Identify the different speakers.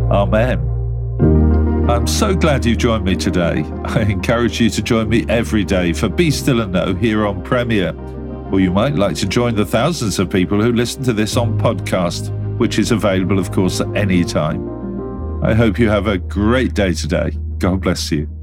Speaker 1: Amen. I'm so glad you joined me today. I encourage you to join me every day for Be Still and Know here on Premier. Or you might like to join the thousands of people who listen to this on podcast, which is available, of course, at any time. I hope you have a great day today. God bless you.